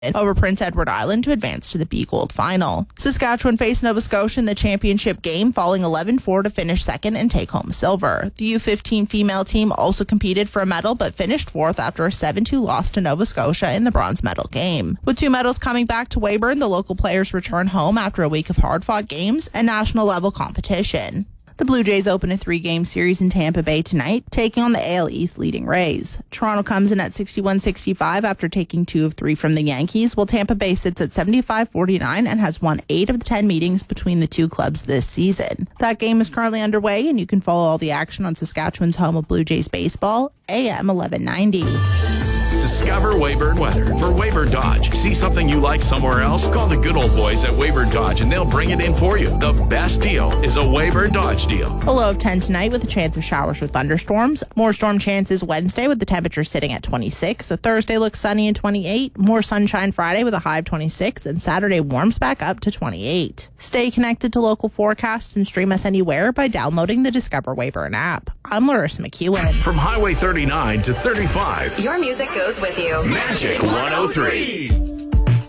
over Prince Edward Island to advance to the B Gold final. Saskatchewan faced Nova Scotia in the championship game, falling 11-4 to finish second and take home silver. The U15 female team also competed for a medal but finished fourth after a 7-2 loss to Nova Scotia in the bronze medal game. With 2 medals coming back to Weyburn, the local players return home after a week of hard-fought games and national-level competition. The Blue Jays open a 3-game series in Tampa Bay tonight, taking on the AL East leading Rays. Toronto comes in at 61-65 after taking 2 of 3 from the Yankees, while Tampa Bay sits at 75-49 and has won 8 of the 10 meetings between the two clubs this season. That game is currently underway, and you can follow all the action on Saskatchewan's home of Blue Jays baseball, AM 1190. Discover Weyburn weather for Weyburn Dodge. See something you like somewhere else? Call the good old boys at Weyburn Dodge and they'll bring it in for you. The best deal is a Weyburn Dodge deal. A low of 10 tonight with a chance of showers with thunderstorms. More storm chances Wednesday with the temperature sitting at 26. A Thursday looks sunny and 28. More sunshine Friday with a high of 26. And Saturday warms back up to 28. Stay connected to local forecasts and stream us anywhere by downloading the Discover Weyburn app. I'm Larissa McEwen. From Highway 39 to 35. Your music goes with you. Magic 103.